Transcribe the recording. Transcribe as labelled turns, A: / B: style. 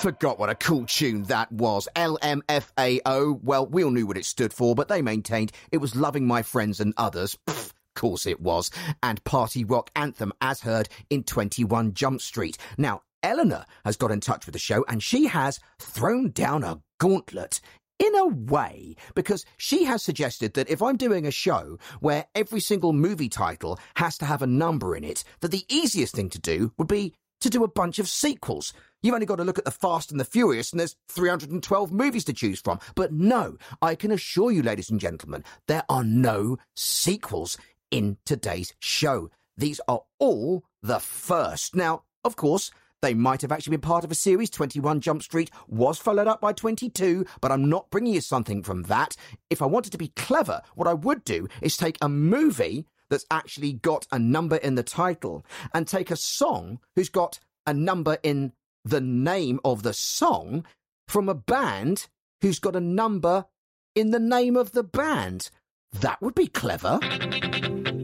A: Forgot what a cool tune that was. LMFAO. Well, we all knew what it stood for, but they maintained it was Loving My Friends and Others. Pfft, course it was. And party rock anthem as heard in 21 Jump Street. Now, Eleanor has got in touch with the show and she has thrown down a gauntlet. In a way, because she has suggested that if I'm doing a show where every single movie title has to have a number in it, that the easiest thing to do would be to do a bunch of sequels. You've only got to look at the Fast and the Furious and there's 312 movies to choose from. But no, I can assure you, ladies and gentlemen, there are no sequels in today's show. These are all the first. Now, of course, they might have actually been part of a series. 21 Jump Street was followed up by 22, but I'm not bringing you something from that. If I wanted to be clever, what I would do is take a movie that's actually got a number in the title and take a song who's got a number in the name of the song from a band who's got a number in the name of the band. That would be clever.